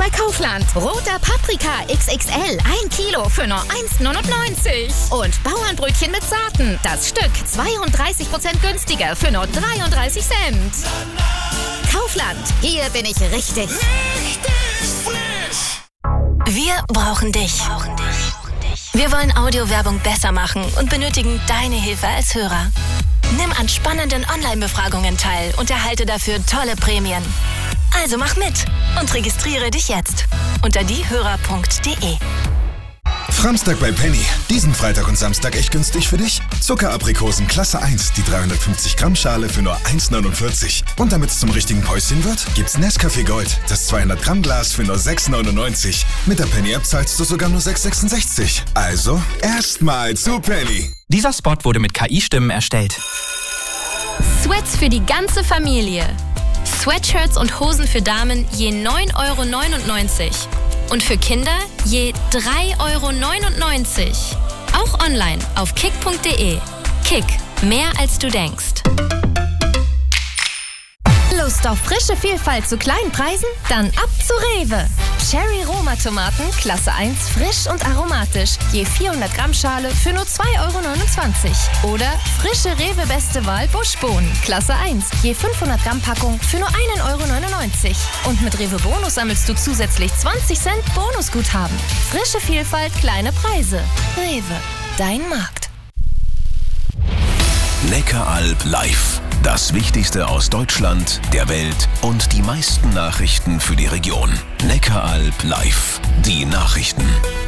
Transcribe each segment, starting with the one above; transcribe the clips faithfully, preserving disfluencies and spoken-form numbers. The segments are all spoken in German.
bei Kaufland. Roter Paprika X X L, ein Kilo für nur eins neunundneunzig. Und Bauernbrötchen mit Saaten, das Stück zweiunddreißig Prozent günstiger für nur dreiunddreißig Cent. Kaufland, hier bin ich richtig. Richtig frisch. Wir brauchen dich. Wir wollen Audiowerbung besser machen und benötigen deine Hilfe als Hörer. Nimm an spannenden Online-Befragungen teil und erhalte dafür tolle Prämien. Also mach mit und registriere dich jetzt unter diehörer punkt de. Framstag bei Penny. Diesen Freitag und Samstag echt günstig für dich. Zuckeraprikosen Klasse eins, die dreihundertfünfzig Gramm Schale für nur eins neunundvierzig. Und damit es zum richtigen Päuschen wird, gibt's Nescafé Gold, das zweihundert Gramm Glas für nur sechs neunundneunzig. Mit der Penny-App zahlst du sogar nur sechs sechsundsechzig. Also, erstmal zu Penny. Dieser Spot wurde mit K I-Stimmen erstellt. Sweats für die ganze Familie. Sweatshirts und Hosen für Damen je neun Euro neunundneunzig. Und für Kinder je drei Euro neunundneunzig. Auch online auf kick punkt de. Kick, mehr als du denkst. Lust auf frische Vielfalt zu kleinen Preisen? Dann ab zu Rewe. Cherry Roma Tomaten, Klasse eins, frisch und aromatisch. Je vierhundert Gramm Schale für nur zwei Euro neunundzwanzig. Oder frische Rewe Beste Wahl Buschbohnen, Klasse eins. Je fünfhundert Gramm Packung für nur ein Euro neunundneunzig. Und mit Rewe Bonus sammelst du zusätzlich zwanzig Cent Bonusguthaben. Frische Vielfalt, kleine Preise. Rewe, dein Markt. Neckaralb live. Das Wichtigste aus Deutschland, der Welt und die meisten Nachrichten für die Region. Neckaralb live. Die Nachrichten.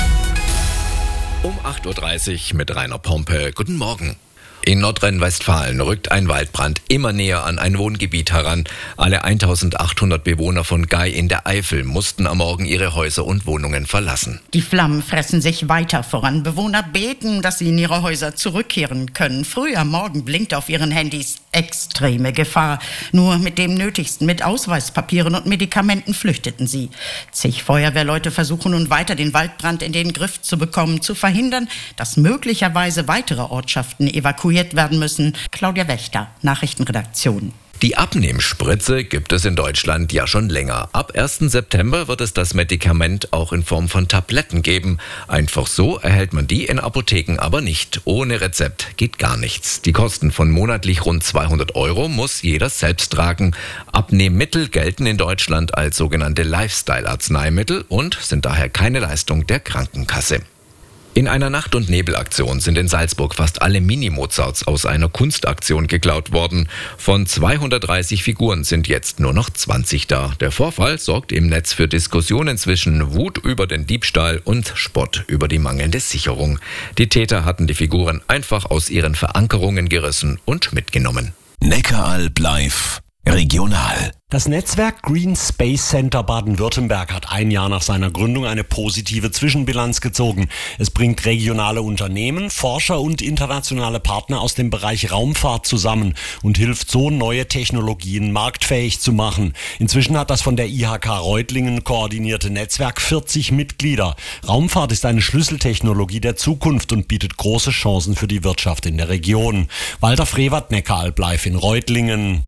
Um acht Uhr dreißig mit Rainer Pompe. Guten Morgen. In Nordrhein-Westfalen rückt ein Waldbrand immer näher an ein Wohngebiet heran. Alle eintausendachthundert Bewohner von Gei in der Eifel mussten am Morgen ihre Häuser und Wohnungen verlassen. Die Flammen fressen sich weiter voran. Bewohner beten, dass sie in ihre Häuser zurückkehren können. Früh am Morgen blinkt auf ihren Handys extreme Gefahr. Nur mit dem Nötigsten, mit Ausweispapieren und Medikamenten flüchteten sie. Zig Feuerwehrleute versuchen nun weiter, den Waldbrand in den Griff zu bekommen, zu verhindern, dass möglicherweise weitere Ortschaften evakuiert werden müssen. Claudia Wächter, Nachrichtenredaktion. Die Abnehmspritze gibt es in Deutschland ja schon länger. Ab ersten September wird es das Medikament auch in Form von Tabletten geben. Einfach so erhält man die in Apotheken aber nicht. Ohne Rezept geht gar nichts. Die Kosten von monatlich rund zweihundert Euro muss jeder selbst tragen. Abnehmmittel gelten in Deutschland als sogenannte Lifestyle-Arzneimittel und sind daher keine Leistung der Krankenkasse. In einer Nacht- und Nebelaktion sind in Salzburg fast alle Mini-Mozarts aus einer Kunstaktion geklaut worden. Von zweihundertdreißig Figuren sind jetzt nur noch zwanzig da. Der Vorfall sorgt im Netz für Diskussionen zwischen Wut über den Diebstahl und Spott über die mangelnde Sicherung. Die Täter hatten die Figuren einfach aus ihren Verankerungen gerissen und mitgenommen. Neckaralb live. Regional. Das Netzwerk Green Space Center Baden-Württemberg hat ein Jahr nach seiner Gründung eine positive Zwischenbilanz gezogen. Es bringt regionale Unternehmen, Forscher und internationale Partner aus dem Bereich Raumfahrt zusammen und hilft so, neue Technologien marktfähig zu machen. Inzwischen hat das von der I H K Reutlingen koordinierte Netzwerk vierzig Mitglieder. Raumfahrt ist eine Schlüsseltechnologie der Zukunft und bietet große Chancen für die Wirtschaft in der Region. Walter Frevert, Neckaralb live in Reutlingen.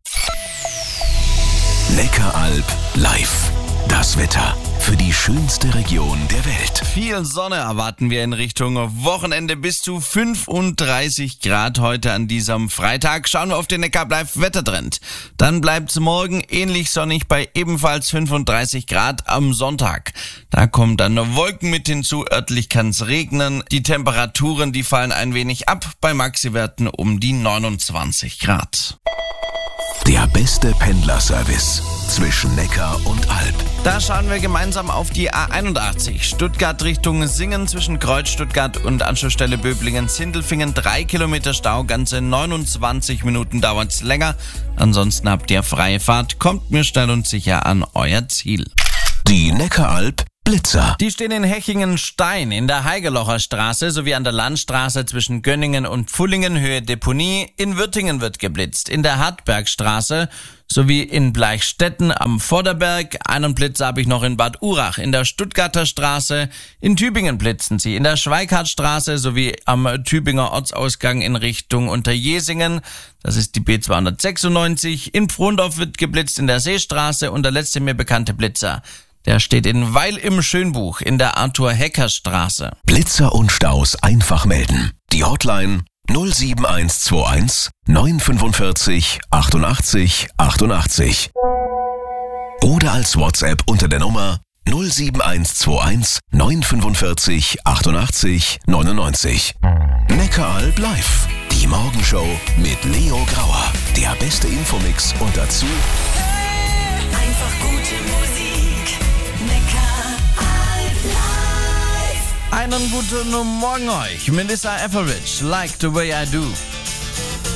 Neckaralb live. Das Wetter für die schönste Region der Welt. Viel Sonne erwarten wir in Richtung Wochenende. Bis zu fünfunddreißig Grad heute an diesem Freitag. Schauen wir auf den Neckaralb live Wettertrend. Dann bleibt's morgen ähnlich sonnig bei ebenfalls fünfunddreißig Grad am Sonntag. Da kommen dann Wolken mit hinzu. Örtlich kann's regnen. Die Temperaturen, die fallen ein wenig ab. Bei Maxi-Werten um die neunundzwanzig Grad. Der beste Pendlerservice zwischen Neckar und Alb. Da schauen wir gemeinsam auf die A einundachtzig. Stuttgart Richtung Singen zwischen Kreuz Stuttgart und Anschlussstelle Böblingen-Sindelfingen. Drei Kilometer Stau, ganze neunundzwanzig Minuten dauert's länger. Ansonsten habt ihr freie Fahrt. Kommt mir schnell und sicher an euer Ziel. Die Neckaralb Blitzer. Die stehen in Hechingen-Stein in der Heigelocher Straße sowie an der Landstraße zwischen Gönningen und Pfullingen Höhe Deponie. In Würtingen wird geblitzt, in der Hartbergstraße sowie in Bleichstetten am Vorderberg. Einen Blitzer habe ich noch in Bad Urach, in der Stuttgarter Straße. In Tübingen blitzen sie, in der Schweikhartstraße sowie am Tübinger Ortsausgang in Richtung Unterjesingen. Das ist die B zweihundertsechsundneunzig. In Pfrondorf wird geblitzt in der Seestraße und der letzte mir bekannte Blitzer, Der steht in Weil im Schönbuch in der Arthur-Hecker-Straße. Blitzer und Staus einfach melden. Die Hotline null sieben eins zwei eins neun fünfundvierzig achtundachtzig achtundachtzig. Oder als WhatsApp unter der Nummer null sieben eins zwei eins neun fünfundvierzig achtundachtzig neunundneunzig. Neckaralb live. Die Morgenshow mit Leo Grauer. Der beste Infomix und dazu Einfach gute Musik. Neckaralb live. Einen guten Morgen euch. Melissa Etheridge, Like the Way I Do.